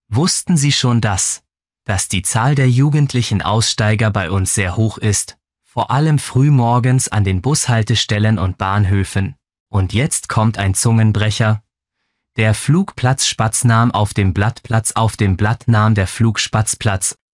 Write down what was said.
Wussten Sie schon dass die Zahl der jugendlichen Aussteiger bei uns sehr hoch ist, vor allem frühmorgens an den Bushaltestellen und Bahnhöfen? Und jetzt kommt ein Zungenbrecher. Der Flugplatz Spatz nahm auf dem Blatt Platz, auf dem Blatt nahm der Flugspatz Platz.